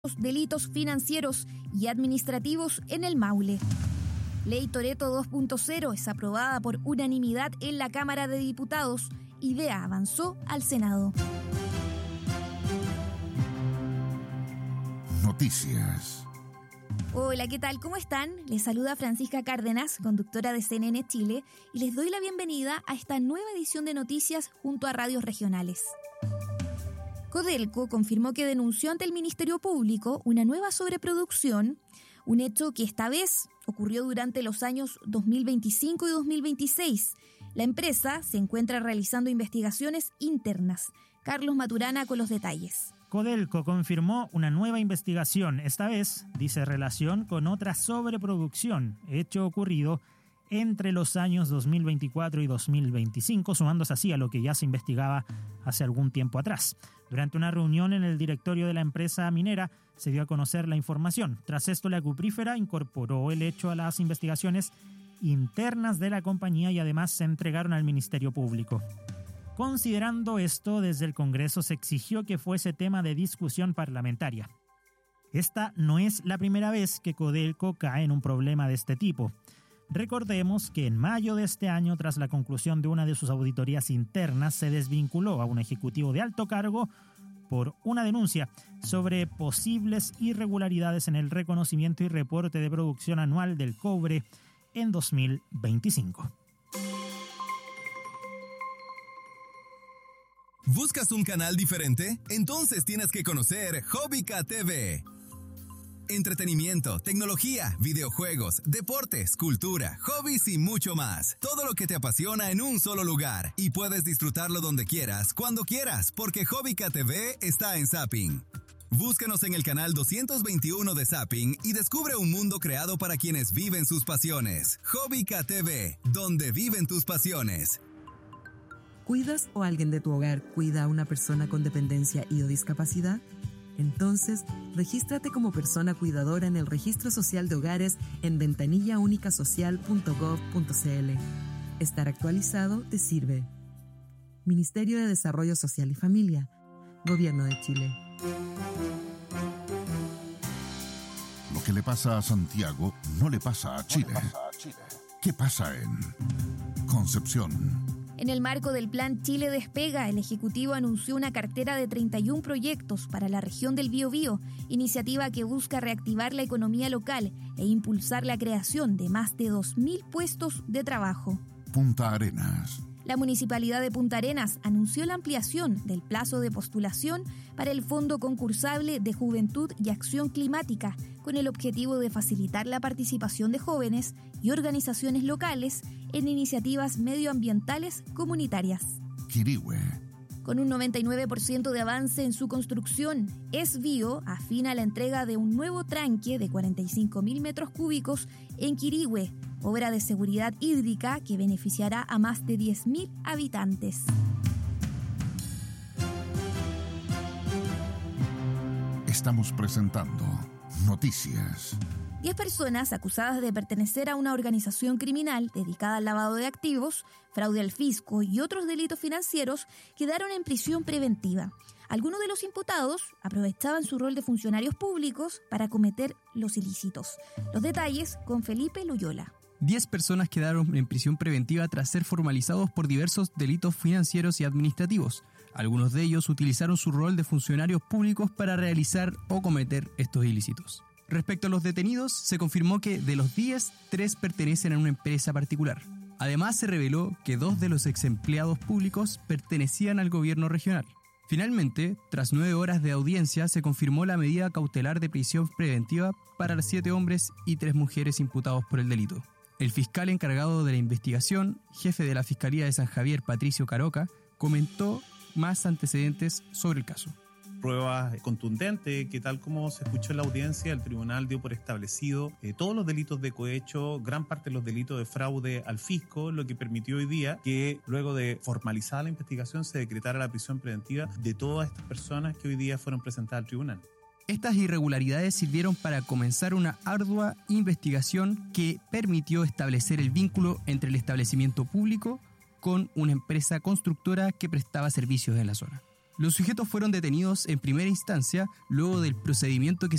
delitos financieros y administrativos en el Maule. Ley Toretto 2.0 es aprobada por unanimidad en la Cámara de Diputados. Idea avanzó al Senado. Noticias. Hola, ¿qué tal? ¿Cómo están? Les saluda Francisca Cárdenas, conductora de CNN Chile, y les doy la bienvenida a esta nueva edición de noticias junto a radios regionales. Codelco confirmó que denunció ante el Ministerio Público una nueva sobreproducción, un hecho que esta vez ocurrió durante los años 2025 y 2026. La empresa se encuentra realizando investigaciones internas. Carlos Maturana con los detalles. Codelco confirmó una nueva investigación, esta vez dice relación con otra sobreproducción, hecho ocurrido entre los años 2024 y 2025, sumándose así a lo que ya se investigaba hace algún tiempo atrás. Durante una reunión en el directorio de la empresa minera se dio a conocer la información. Tras esto, la cuprífera incorporó el hecho a las investigaciones internas de la compañía y además se entregaron al Ministerio Público. Considerando esto, desde el Congreso se exigió que fuese tema de discusión parlamentaria. Esta no es la primera vez que Codelco cae en un problema de este tipo. Recordemos que en mayo de este año, tras la conclusión de una de sus auditorías internas, se desvinculó a un ejecutivo de alto cargo por una denuncia sobre posibles irregularidades en el reconocimiento y reporte de producción anual del cobre en 2025. ¿Buscas un canal diferente? Entonces tienes que conocer Hobbyca TV. Entretenimiento, tecnología, videojuegos, deportes, cultura, hobbies y mucho más. Todo lo que te apasiona en un solo lugar. Y puedes disfrutarlo donde quieras, cuando quieras, porque Hobbyca TV está en Zapping. Búscanos en el canal 221 de Zapping y descubre un mundo creado para quienes viven sus pasiones. Hobbyca TV, donde viven tus pasiones. ¿Cuidas o alguien de tu hogar cuida a una persona con dependencia y o discapacidad? Entonces, regístrate como persona cuidadora en el Registro Social de Hogares en ventanillaunicasocial.gov.cl. Estar actualizado te sirve. Ministerio de Desarrollo Social y Familia. Gobierno de Chile. Lo que le pasa a Santiago no le pasa a Chile. ¿Qué pasa en Concepción? En el marco del Plan Chile Despega, el Ejecutivo anunció una cartera de 31 proyectos para la región del Biobío, iniciativa que busca reactivar la economía local e impulsar la creación de más de 2.000 puestos de trabajo. Punta Arenas. La Municipalidad de Punta Arenas anunció la ampliación del plazo de postulación para el Fondo Concursable de Juventud y Acción Climática, con el objetivo de facilitar la participación de jóvenes y organizaciones locales en iniciativas medioambientales comunitarias. Quirihue. Con un 99% de avance en su construcción, Esbio afina la entrega de un nuevo tranque de 45.000 metros cúbicos en Quirihue, obra de seguridad hídrica que beneficiará a más de 10.000 habitantes. Estamos presentando Noticias. 10 personas acusadas de pertenecer a una organización criminal dedicada al lavado de activos, fraude al fisco y otros delitos financieros quedaron en prisión preventiva. Algunos de los imputados aprovechaban su rol de funcionarios públicos para cometer los ilícitos. Los detalles con Felipe Loyola. 10 personas quedaron en prisión preventiva tras ser formalizados por diversos delitos financieros y administrativos. Algunos de ellos utilizaron su rol de funcionarios públicos para realizar o cometer estos ilícitos. Respecto a los detenidos, se confirmó que de los 10, 3 pertenecen a una empresa particular. Además, se reveló que 2 de los ex empleados públicos pertenecían al gobierno regional. Finalmente, tras 9 horas de audiencia, se confirmó la medida cautelar de prisión preventiva para los 7 hombres y 3 mujeres imputados por el delito. El fiscal encargado de la investigación, jefe de la Fiscalía de San Javier, Patricio Caroca, comentó más antecedentes sobre el caso. Pruebas contundentes que, tal como se escuchó en la audiencia, el tribunal dio por establecido todos los delitos de cohecho, gran parte de los delitos de fraude al fisco, lo que permitió hoy día que, luego de formalizada la investigación, se decretara la prisión preventiva de todas estas personas que hoy día fueron presentadas al tribunal. Estas irregularidades sirvieron para comenzar una ardua investigación que permitió establecer el vínculo entre el establecimiento público con una empresa constructora que prestaba servicios en la zona. Los sujetos fueron detenidos en primera instancia luego del procedimiento que